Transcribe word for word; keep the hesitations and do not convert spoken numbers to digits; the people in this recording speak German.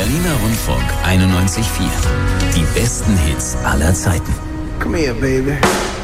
Berliner Rundfunk einundneunzig Komma vier. Die besten Hits aller Zeiten. Come here, baby.